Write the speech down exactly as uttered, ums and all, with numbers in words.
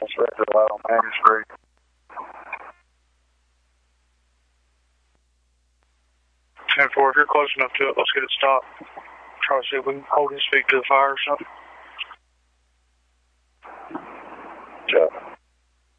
Inspector light on Main Street. ten four, if you're close enough to it, let's get it stopped. Try to see if we can hold his feet to the fire or something. Copy.